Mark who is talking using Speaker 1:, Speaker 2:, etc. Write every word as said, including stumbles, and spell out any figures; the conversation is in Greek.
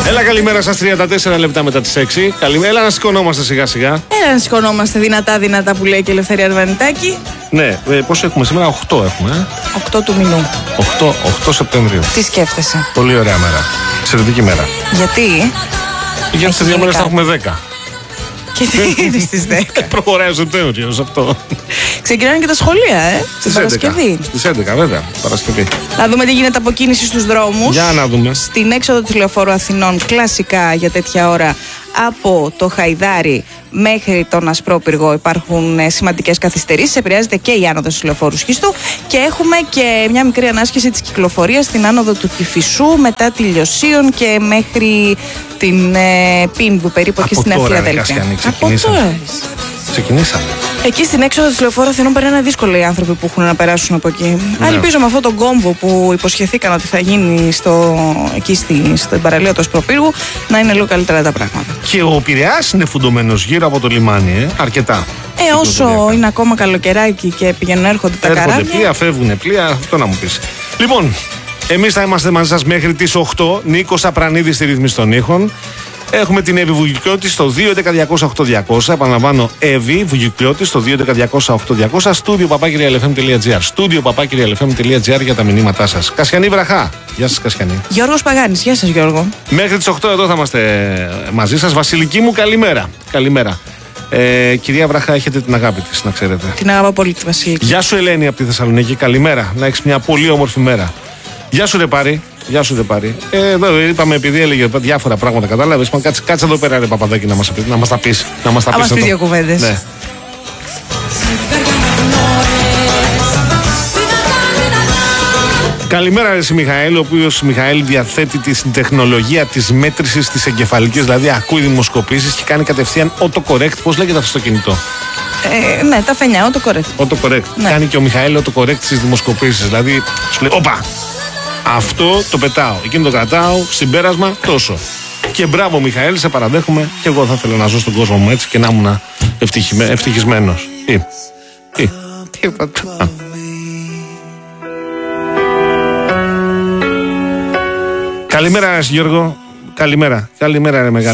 Speaker 1: Έλα, καλημέρα σας, τριάντα τέσσερα λεπτά μετά τις έξι. Καλημέρα, έλα να σηκωνόμαστε σιγά σιγά.
Speaker 2: Έλα να σηκωνόμαστε δυνατά δυνατά που λέει και η Ελευθερία Αρβανιτάκη.
Speaker 1: Ναι, ε, πόσο έχουμε σήμερα, οκτώ έχουμε. Ε?
Speaker 2: οκτώ του μηνού.
Speaker 1: οκτώ Σεπτεμβρίου.
Speaker 2: Τι σκέφτεσαι?
Speaker 1: Πολύ ωραία μέρα. Εξαιρετική μέρα.
Speaker 2: Γιατί?
Speaker 1: Γιατί σε δύο μέρες θα έχουμε δέκα.
Speaker 2: Και τι είναι στις δέκα?
Speaker 1: Προχωράει ο Σεπτέμβριος αυτό.
Speaker 2: Ξεκινάνε και τα σχολεία, ε, στην Παρασκευή.
Speaker 1: Στις έντεκα, βέβαια, Παρασκευή.
Speaker 2: Να δούμε τι γίνεται από κίνηση στους δρόμους.
Speaker 1: Για να δούμε.
Speaker 2: Στην έξοδο της Λεωφόρου Αθηνών, κλασικά για τέτοια ώρα, από το Χαϊδάρι μέχρι τον Ασπρόπυργο υπάρχουν ε, σημαντικές καθυστερήσεις. Επηρεάζεται και η άνοδος του Λεωφόρου Σχίστου. Και έχουμε και μια μικρή ανάσχεση της κυκλοφορίας στην άνοδο του Κηφισού μετά τη Λιωσίων και μέχρι την ε, Πίνδου, περίπου εκεί στην Νέα Φιλαδέλφεια.
Speaker 1: Από τώρα. Ξεκινήσαμε.
Speaker 2: Εκεί στην έξοδο της Λεωφόρου Αθηνών περνάνε δύσκολα οι άνθρωποι που έχουν να περάσουν από εκεί. Ναι. Ελπίζω με αυτόν τον κόμβο που υποσχεθήκαν ότι θα γίνει στο, εκεί στη, στην παραλία του Ασπροπύργου να είναι λίγο καλύτερα τα πράγματα.
Speaker 1: Και ο Πειραιάς είναι φουντωμένος γύρω από το λιμάνι, ε, αρκετά.
Speaker 2: Ε, όσο είναι ακόμα καλοκαιράκι και πηγαίνουν έρχονται τα καράβια.
Speaker 1: Έρχονται πλοία, φεύγουν πλοία, αυτό να μου πεις. Λοιπόν, εμείς θα είμαστε μαζί σας μέχρι τις οκτώ. Νίκος Απρανίδης στη ρύθμιση των ήχων. Έχουμε την Εύη Βουγιουκλιώτη στο δύο έντεκα διακόσια οκτώ διακόσια. Επαναλαμβάνω, Εύη Βουγιουκλιώτη στο δύο έντεκα διακόσια οκτώ διακόσια. Στούντιο παπάκι ελ εφ εμ τελεία τζι άρ. Στούντιο παπάκι ελ εφ εμ τελεία τζι άρ για τα μηνύματά σας. Κασιανή Βραχά. Γεια σας, Κασιανή.
Speaker 2: Γιώργος Παγάνης. Γεια σας, Γιώργο.
Speaker 1: Μέχρι τις οκτώ εδώ θα είμαστε μαζί σας. Βασιλική μου, καλημέρα. Καλημέρα. Ε, κυρία Βραχά, έχετε την αγάπη της, να ξέρετε.
Speaker 2: Την αγαπώ πολύ τη Βασιλική.
Speaker 1: Γεια σου, Ελένη από τη Θεσσαλονίκη. Καλημέρα. Να έχεις μια πολύ όμορφη μέρα. Γεια σου, ρε Πάρη. Γεια σου, ρε Πάρη. Ε, εδώ είπαμε, επειδή έλεγε διάφορα πράγματα, κατάλαβες. Κάτσε, κάτσε εδώ πέρα, ρε Παπαδάκη, να μας, να μας τα πεις. Να μας τα πεις.
Speaker 2: Να μας πεις δύο κουβέντες.
Speaker 1: Ναι. Καλημέρα, ρε Μιχαήλ, ο οποίος Μιχαήλ διαθέτει την τεχνολογία της μέτρησης της εγκεφαλικής, δηλαδή ακούει δημοσκοπήσεις και κάνει κατευθείαν autocorrect. Πώς λέγεται αυτό στο κινητό?
Speaker 2: Ε, ναι, τα φαινιά, autocorrect.
Speaker 1: Autocorrect. Ναι. Κάνει και ο Μιχαήλ autocorrect στις δημοσκοπήσεις. Δηλαδή, σου λέει, όπα! Αυτό το πετάω, εκείνο το κρατάω, συμπέρασμα τόσο. Και μπράβο, Μιχαήλ, σε παραδέχομαι. Και εγώ θα ήθελα να ζω στον κόσμο μου έτσι και να ήμουν ευτυχισμένος. Τι, τι,
Speaker 2: τίποτα.
Speaker 1: Καλημέρα, Γιώργο. Καλημέρα. Καλημέρα, ρε μεγάλη.